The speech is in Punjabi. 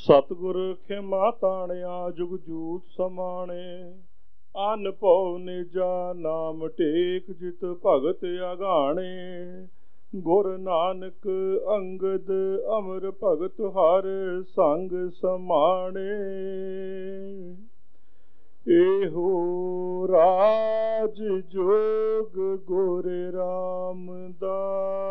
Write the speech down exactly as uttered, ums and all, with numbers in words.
ਸਤਿਗੁਰ ਖਿਮਾ ਤਾਣਿਆ ਜੁਗ ਜੂਤ ਸਮਾਣੇ। ਅਨ ਭਉ ਨਿਜਾ ਨਾਮ ਟੇਕ ਜਿਤ ਭਗਤ ਅਗਾਣੇ। ਗੁਰ ਨਾਨਕ ਅੰਗਦ ਅਮਰ ਭਗਤ ਹਰ ਸੰਗ ਸਮਾਣੇ। ਇਹੋ ਰਾਜ ਜੋਗ ਗੁਰ ਰਾਮਦਾਸ